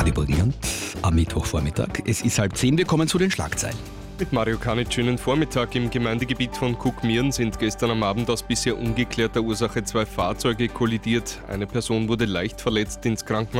Radio Burgenland am Mittwochvormittag. Es ist 9:30, wir kommen zu den Schlagzeilen. Mit Mario Kanitsch, schönen Vormittag. Im Gemeindegebiet von Kuckmieren sind gestern am Abend aus bisher ungeklärter Ursache 2 Fahrzeuge kollidiert. Eine Person wurde leicht verletzt ins Krankenhaus